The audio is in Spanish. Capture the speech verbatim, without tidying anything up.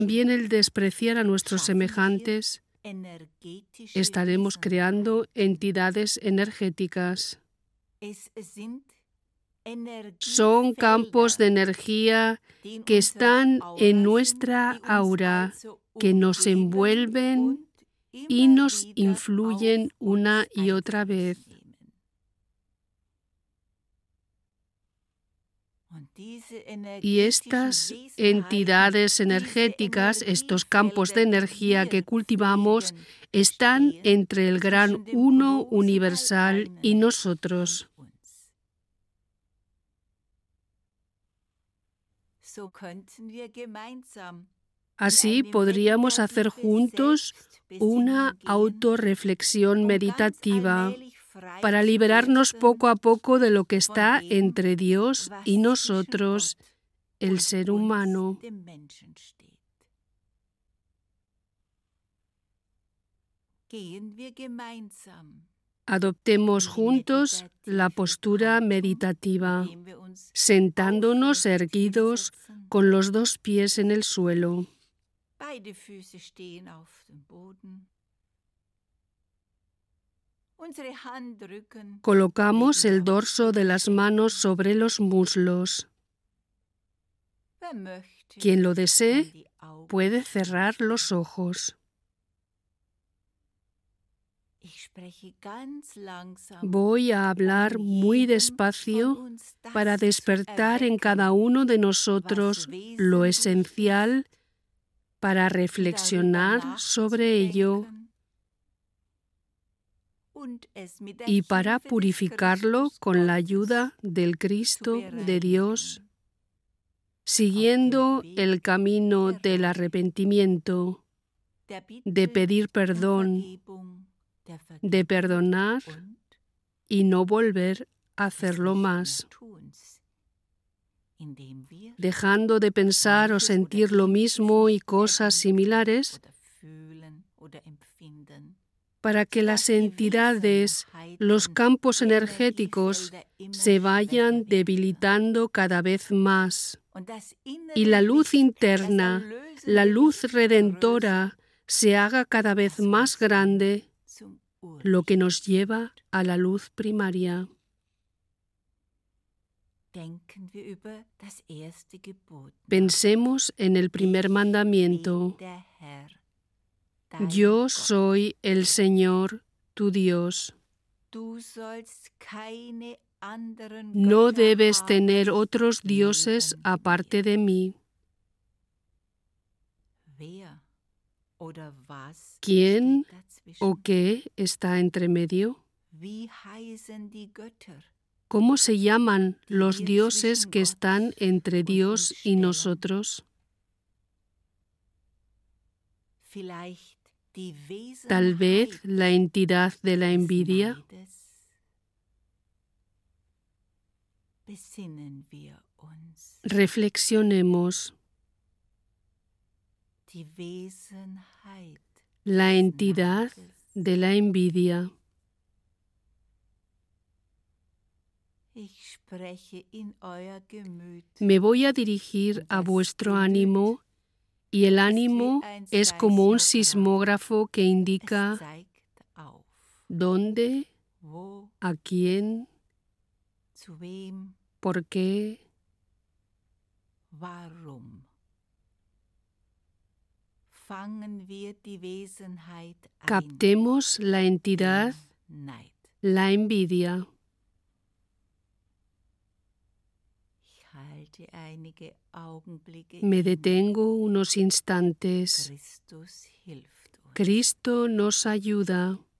También el despreciar a nuestros semejantes, estaremos creando entidades energéticas. Son campos de energía que están en nuestra aura, que nos envuelven y nos influyen una y otra vez. Y estas entidades energéticas, estos campos de energía que cultivamos, están entre el gran Uno universal y nosotros. Así podríamos hacer juntos una autorreflexión meditativa para liberarnos poco a poco de lo que está entre Dios y nosotros, el ser humano. Adoptemos juntos la postura meditativa, sentándonos erguidos con los dos pies en el suelo. Colocamos el dorso de las manos sobre los muslos. Quien lo desee puede cerrar los ojos. Voy a hablar muy despacio para despertar en cada uno de nosotros lo esencial para reflexionar sobre ello y para purificarlo con la ayuda del Cristo de Dios, siguiendo el camino del arrepentimiento, de pedir perdón, de perdonar y no volver a hacerlo más, dejando de pensar o sentir lo mismo y cosas similares, para que las entidades, los campos energéticos se vayan debilitando cada vez más y la luz interna, la luz redentora, se haga cada vez más grande, lo que nos lleva a la luz primaria. Pensemos en el primer mandamiento. Yo soy el Señor, tu Dios. No debes tener otros dioses aparte de mí. ¿Quién o qué está entre medio? ¿Cómo se llaman los dioses que están entre Dios y nosotros? Tal vez la entidad de la envidia. Reflexionemos. La entidad de la envidia. Me voy a dirigir a vuestro ánimo y el ánimo es como un sismógrafo que indica dónde, a quién, por qué, captemos la entidad, la envidia. Me detengo unos instantes. Cristo nos ayuda.